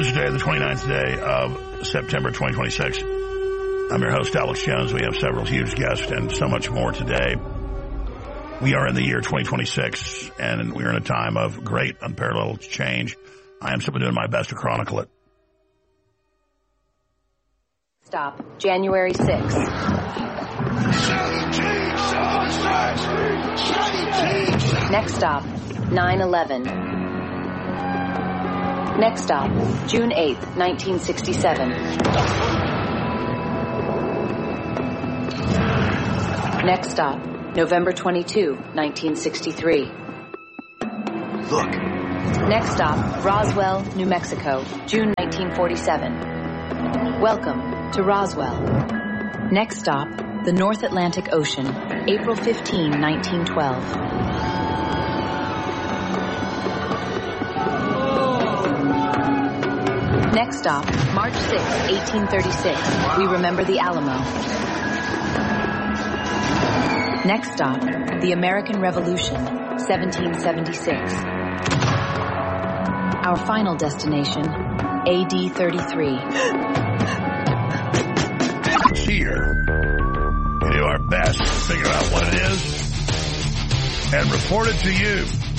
Tuesday, the 29th day of September 2026. I'm your host, Alex Jones. We have several huge guests and so much more today. We are in the year 2026, and we're in a time of great, unparalleled change. I am simply doing my best to chronicle it. Stop. January 6th. Next stop, 9/11. Next stop, June 8th, 1967. Next stop, November 22, 1963. Look. Next stop, Roswell, New Mexico, June 1947. Welcome to Roswell. Next stop, the North Atlantic Ocean, April 15, 1912. Next stop, March 6, 1836. We remember the Alamo. Next stop, the American Revolution, 1776. Our final destination, AD 33. Here, we do our best to figure out what it is and report it to you.